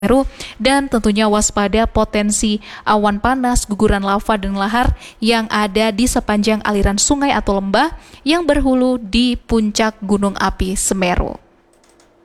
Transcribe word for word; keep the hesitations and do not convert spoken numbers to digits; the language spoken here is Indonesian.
Semeru, dan tentunya waspada potensi awan panas, guguran lava dan lahar yang ada di sepanjang aliran sungai atau lembah yang berhulu di puncak Gunung Api Semeru.